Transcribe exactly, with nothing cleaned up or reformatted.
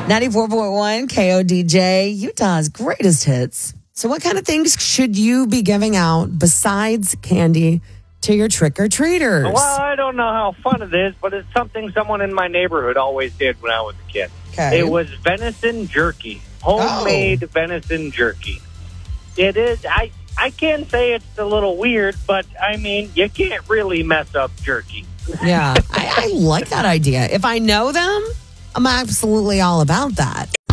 ninety-four point one K O D J, Utah's greatest hits. So what kind of things should you be giving out besides candy to your trick-or-treaters? Well, I don't know how fun it is, but it's something someone in my neighborhood always did when I was a kid. Okay. It was venison jerky, homemade Oh. venison jerky. It is, I, I can say it's a little weird, but I mean, you can't really mess up jerky. Yeah, I, I like that idea. If I know them, I'm absolutely all about that.